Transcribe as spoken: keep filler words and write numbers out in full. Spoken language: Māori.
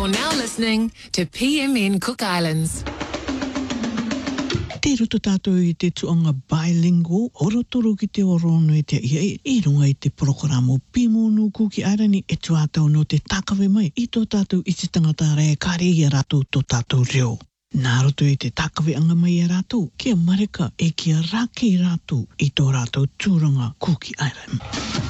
You're now listening to P M N Cook Islands. Te ruto tātou I te tuanga bilingual, orotoro ki te orono e te ia e runga I te programo Pimonu Kuki Airani e tu atau no te takawe mai I tō tātou I te tangata rea kare I a rātou tō tātou reo. Nā roto I te takawe anga mai a rātou, kia mareka e kia rake I rātou I tō rātou tūranga Kuki Island.